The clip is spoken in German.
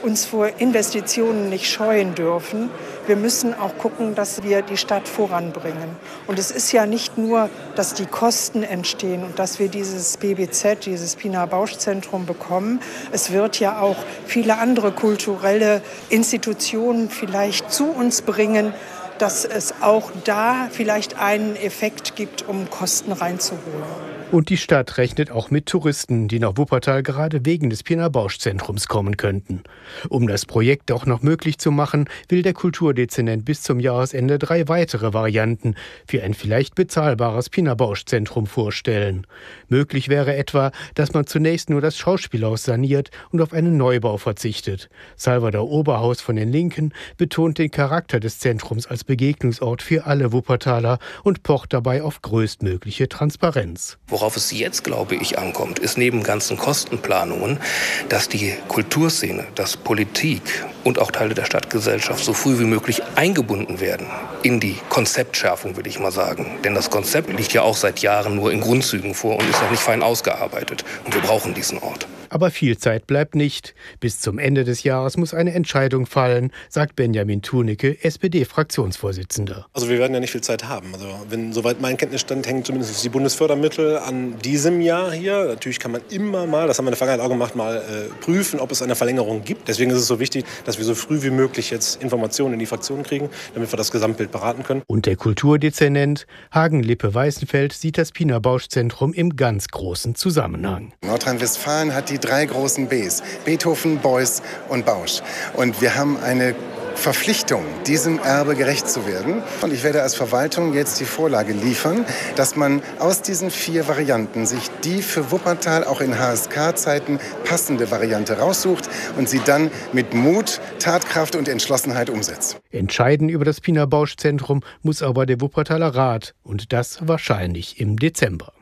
uns vor Investitionen nicht scheuen dürfen. Wir müssen auch gucken, dass wir die Stadt voranbringen. Und es ist ja nicht nur, dass die Kosten entstehen und dass wir dieses BBZ, dieses Pienaar Bausch Zentrum bekommen. Es wird ja auch viele andere kulturelle Institutionen vielleicht zu uns bringen, dass es auch da vielleicht einen Effekt gibt, um Kosten reinzuholen. Und die Stadt rechnet auch mit Touristen, die nach Wuppertal gerade wegen des Pienaar Bausch Zentrums kommen könnten. Um das Projekt auch noch möglich zu machen, will der Kulturdezernent bis zum Jahresende 3 weitere Varianten für ein vielleicht bezahlbares Pienaar Bausch Zentrum vorstellen. Möglich wäre etwa, dass man zunächst nur das Schauspielhaus saniert und auf einen Neubau verzichtet. Salvador Oberhaus von den Linken betont den Charakter des Zentrums als Begegnungsort für alle Wuppertaler und pocht dabei auf größtmögliche Transparenz. Worauf es jetzt, glaube ich, ankommt, ist neben ganzen Kostenplanungen, dass die Kulturszene, dass Politik und auch Teile der Stadtgesellschaft so früh wie möglich eingebunden werden in die Konzeptschärfung, will ich mal sagen. Denn das Konzept liegt ja auch seit Jahren nur in Grundzügen vor und ist noch nicht fein ausgearbeitet. Und wir brauchen diesen Ort. Aber viel Zeit bleibt nicht. Bis zum Ende des Jahres muss eine Entscheidung fallen, sagt Benjamin Thunicke, SPD-Fraktionsvorsitzender. Also wir werden ja nicht viel Zeit haben. Also wenn, soweit mein Kenntnisstand, hängen zumindest die Bundesfördermittel an diesem Jahr hier. Natürlich kann man immer mal, das haben wir in der Vergangenheit auch gemacht, mal prüfen, ob es eine Verlängerung gibt. Deswegen ist es so wichtig, dass wir so früh wie möglich jetzt Informationen in die Fraktionen kriegen, damit wir das Gesamtbild beraten können. Und der Kulturdezernent Hagen-Lippe-Weißenfeld sieht das Pienaar Bausch Zentrum im ganz großen Zusammenhang. Nordrhein-Westfalen hat die 3 großen Bs, Beethoven, Beuys und Bausch. Und wir haben eine Verpflichtung, diesem Erbe gerecht zu werden. Und ich werde als Verwaltung jetzt die Vorlage liefern, dass man aus diesen 4 Varianten sich die für Wuppertal auch in HSK-Zeiten passende Variante raussucht und sie dann mit Mut, Tatkraft und Entschlossenheit umsetzt. Entscheiden über das Pienaar Bausch Zentrum muss aber der Wuppertaler Rat und das wahrscheinlich im Dezember.